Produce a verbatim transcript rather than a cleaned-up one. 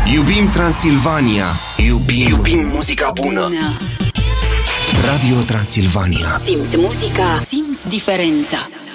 Iubim Transilvania. Iubim, Iubim muzica bună. Radio Transilvania. Simți muzica, simți diferența.